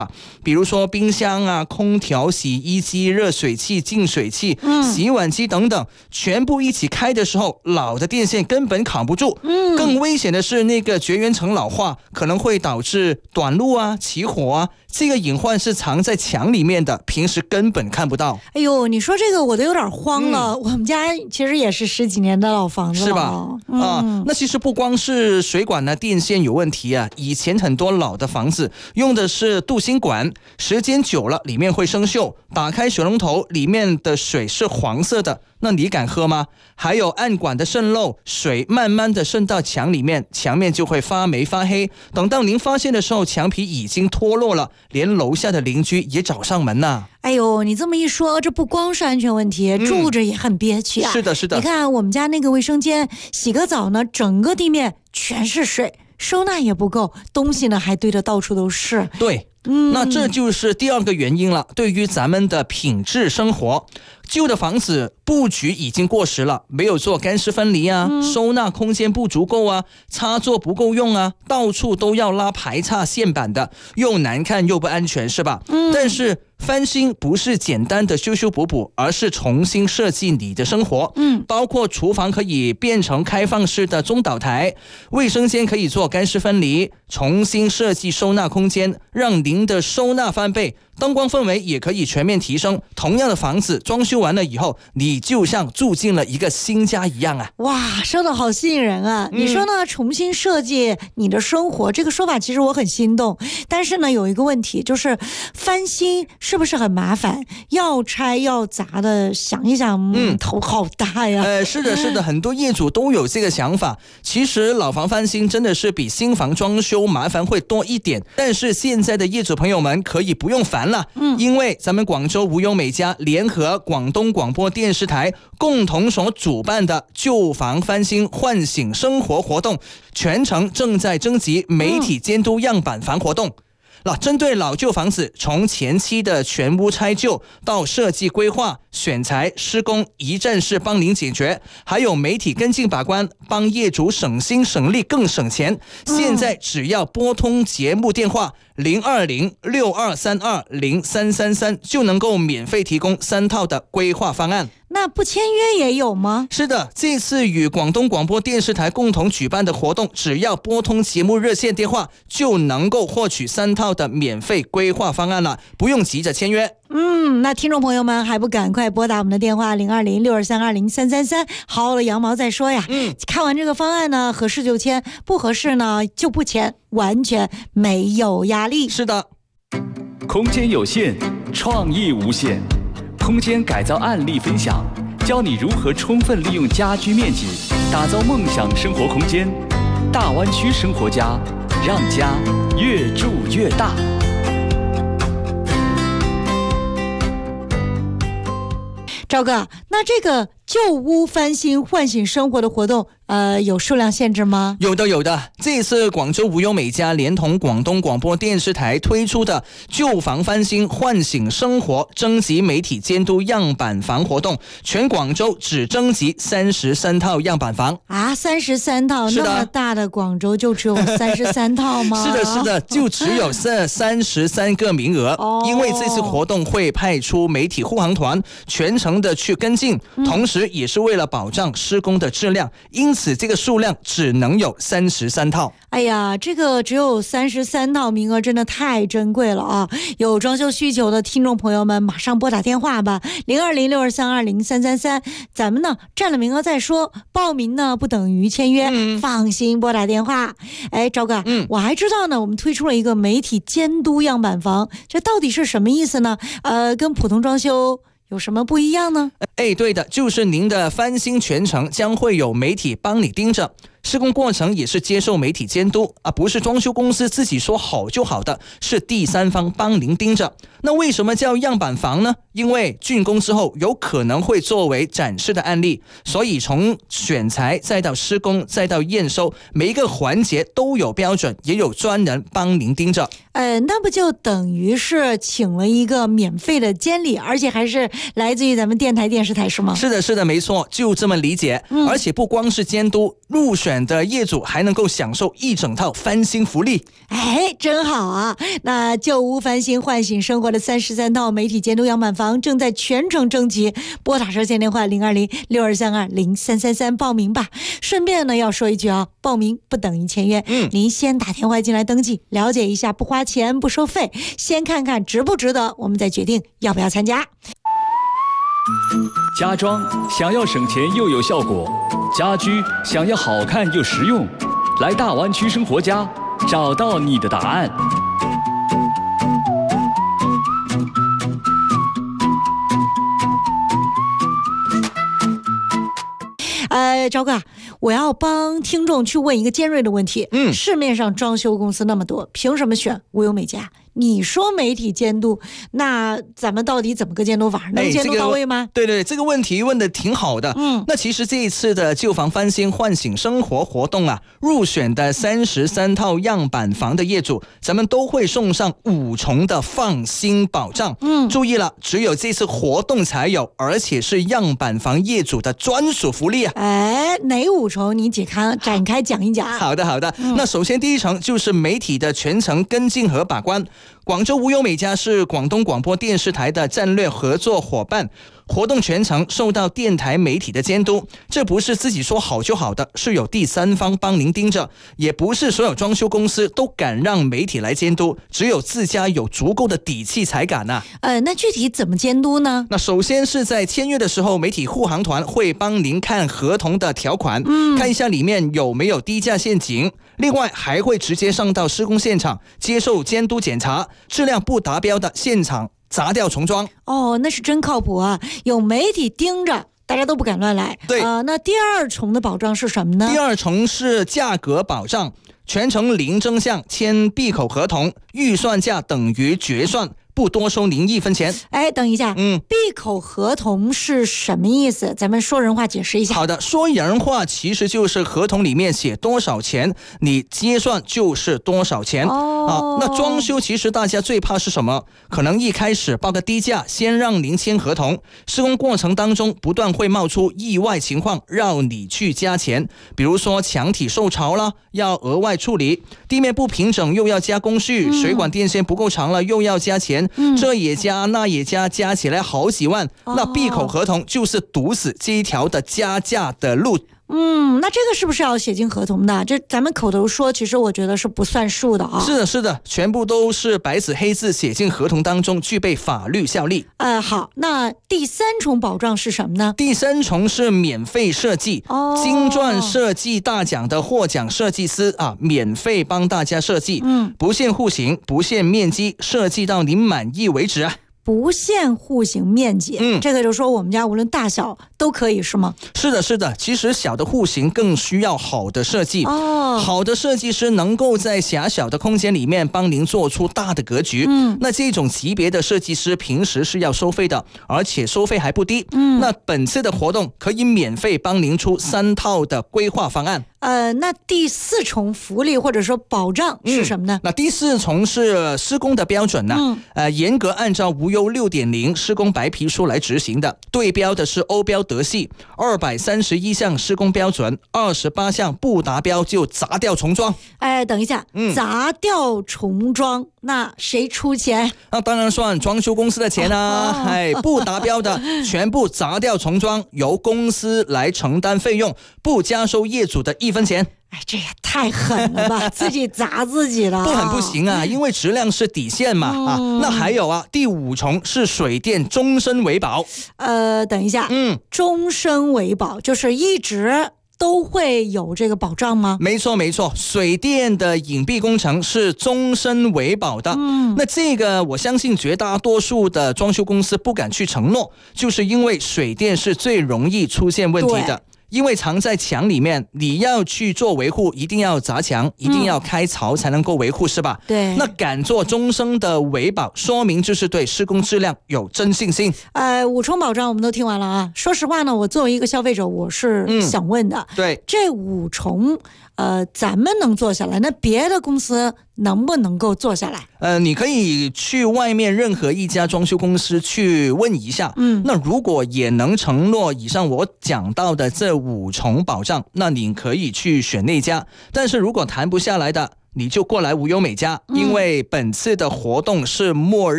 比如说冰箱啊、空调、洗衣机、热水器、净水器、洗碗机等等，全部一起开的时候，老的电线根本扛不住。更危险的是那个绝缘层老化，可能会导致短路啊、起火啊。这个隐患是藏在墙里面的，平时根本看不到。 哎呦，你说这个我都有点慌了。我们家其实也是10几年的老房子了， 是吧？那其实不光是水管呢、电线有问题啊，以前很多老的房子用的是镀锌管，时间久了里面会生锈，打开水龙头里面的水是黄色的，那你敢喝吗？还有暗管的渗漏，水慢慢的渗到墙里面，墙面就会发霉发黑，等到您发现的时候，墙皮已经脱落了，连楼下的邻居也找上门呐。 哎呦，你这么一说，这不光是安全问题，住着也很憋屈啊。 是的，是的。 你看我们家那个卫生间，洗个澡呢，整个地面全是水，收纳也不够，东西呢还堆得到处都是。 对。那这就是第二个原因了。对于咱们的品质生活，旧的房子布局已经过时了，没有做干湿分离啊，收纳空间不足够啊，插座不够用啊，到处都要拉排插线板的，又难看又不安全，是吧？但是翻新不是简单的修修补补，而是重新设计你的生活。包括厨房可以变成开放式的中岛台，卫生间可以做干湿分离，重新设计收纳空间，让您的收纳翻倍，灯光氛围也可以全面提升。同样的房子装修完了以后，你就像住进了一个新家一样啊！ 哇，说的好吸引人啊！你说呢？重新设计你的生活，这个说法其实我很心动。但是呢，有一个问题，就是翻新是不是很麻烦？要拆要砸的，想一想，头好大呀！ 是的，是的，很多业主都有这个想法。其实老房翻新真的是比新房装修麻烦会多一点，但是现在的业主朋友们可以不用烦了，因为咱们广州无忧美家联合广东广播电视台共同所主办的旧房翻新唤醒生活活动，全程正在征集媒体监督样板房活动。针对老旧房子，从前期的全屋拆旧到设计规划、选材、施工，一站式帮您解决，还有媒体跟进把关，帮业主省心省力更省钱。现在只要拨通节目电话020-6232-0333，就能够免费提供3套的规划方案。 那不签约也有吗？ 是的，这次与广东广播电视台共同举办的活动，只要拨通节目热线电话，就能够获取3套的免费规划方案了，不用急着签约。 那听众朋友们还不赶快拨打我们的电话020-6232-0333，好好的羊毛再说呀。看完这个方案呢，合适就签，不合适呢就不签，完全没有压力。 是的， 空间有限，创意无限，空间改造案例分享，教你如何充分利用家居面积，打造梦想生活空间。大湾区生活家，让家越住越大。 赵哥，那这个旧屋翻新唤醒生活的活动，有数量限制吗？ 有的。这次广州无忧美家连同广东广播电视台推出的旧房翻新唤醒生活征集媒体监督样板房活动，全广州只征集33套样板房啊！33套，那么大的广州就只有33套吗？ 是的，就只有这33个名额。因为这次活动会派出媒体护航团全程的去跟进，同时也是为了保障施工的质量，因此这个数量只能有33套。 哎呀，这个只有33套名额真的太珍贵了啊！有装修需求的听众朋友们马上拨打电话吧，020-6232-0333，咱们呢占了名额再说，报名呢不等于签约，放心拨打电话。哎，赵哥，我还知道呢，我们推出了一个媒体监督样板房，这到底是什么意思呢？跟普通装修有什么不一样呢？ 对的，就是您的翻新全程将会有媒体帮你盯着，施工过程也是接受媒体监督啊，不是装修公司自己说好就好的，是第三方帮您盯着。那为什么叫样板房呢？因为竣工之后有可能会作为展示的案例，所以从选材再到施工再到验收，每一个环节都有标准，也有专人帮您盯着。 那不就等于是请了一个免费的监理，而且还是来自于咱们电台电视台是吗？ 是的，没错，就这么理解。而且不光是监督，入选选的业主还能够享受一整套翻新福利。 哎，真好啊！那旧屋翻新唤醒生活的33套媒体监督样板房正在全城征集，拨打热线电话020-6232-0333报名吧。顺便呢要说一句啊，报名不等于签约，您先打电话进来登记，了解一下，不花钱不收费，先看看值不值得，我们再决定要不要参加。 家装想要省钱又有效果，家居想要好看又实用，来大湾区生活家，找到你的答案。 赵哥，我要帮听众去问一个尖锐的问题。市面上装修公司那么多，凭什么选无忧美家？你说媒体监督，那咱们到底怎么个监督法？能监督到位吗？ 对，这个问题问得挺好的。那其实这一次的旧房翻新唤醒生活活动啊，入选的33套样板房的业主，咱们都会送上5重的放心保障。注意了，只有这次活动才有，而且是样板房业主的专属福利啊。 哪5重？你展开讲一讲。 好的。那首先第一层就是媒体的全程跟进和把关。广州无忧美家是广东广播电视台的战略合作伙伴，活动全程受到电台媒体的监督，这不是自己说好就好的，是有第三方帮您盯着，也不是所有装修公司都敢让媒体来监督，只有自家有足够的底气才敢啊。 那具体怎么监督呢？ 那首先是在签约的时候，媒体护航团会帮您看合同的条款，看一下里面有没有低价陷阱，另外还会直接上到施工现场接受监督检查，质量不达标的现场砸掉重装。 那是真靠谱啊！有媒体盯着，大家都不敢乱来。 对那第2重的保障是什么呢？ 第2重是价格保障，全程零争项，签闭口合同，预算价等于决算，不多收您1分钱。 等一下，闭口合同是什么意思？咱们说人话解释一下。 好的，说人话其实就是合同里面写多少钱，你结算就是多少钱。那装修其实大家最怕是什么？可能一开始报个低价，先让您签合同，施工过程当中不断会冒出意外情况，让你去加钱。比如说墙体受潮了，要额外处理；地面不平整又要加工序；水管电线不够长了又要加钱。这也加那也加，加起来好几万。那闭口合同就是堵死这一条的加价的路。 那这个是不是要写进合同的？这咱们口头说，其实我觉得是不算数的啊。 是的，全部都是白纸黑字写进合同当中，具备法律效力。 好，那第3重保障是什么呢？ 第3重是免费设计，金钻设计大奖的获奖设计师免费帮大家设计，不限户型，不限面积，设计到您满意为止啊。 不限户型面积，这个就说我们家无论大小都可以是吗？ 是的，其实小的户型更需要好的设计。好的设计师能够在狭小的空间里面帮您做出大的格局。那这种级别的设计师平时是要收费的，而且收费还不低。那本次的活动可以免费帮您出3套的规划方案。 那第4重福利或者说保障是什么呢？ 那第4重是施工的标准严格按照无忧 6.0 施工白皮书来执行的，对标的是欧标德系231项施工标准，28项不达标就砸掉重装。 等一下，砸掉重装，那谁出钱？ 那当然算装修公司的钱啊。不达标的全部砸掉重装，由公司来承担费用，不加收业主的1分钱。 这也太狠了吧，自己砸自己了。 不狠不行啊，因为质量是底线嘛。那还有第5重是水电终身维保。 等一下，终身维保就是一直都会有这个保障吗？ 没错，水电的隐蔽工程是终身维保的。那这个我相信绝大多数的装修公司不敢去承诺，就是因为水电是最容易出现问题的。因为藏在墙里面，你要去做维护，一定要砸墙，一定要开槽才能够维护，是吧？ 对。 那敢做终身的维保，说明就是对施工质量有真信心。 5重保障我们都听完了啊。说实话呢，我作为一个消费者，我是想问的， 对， 这5重咱们能做下来，那别的公司能不能够做下来？ 你可以去外面任何一家装修公司去问一下，那如果也能承诺以上我讲到的这5重保障，那你可以去选那家。但是如果谈不下来的，你就过来无忧美家，因为本次的活动是末日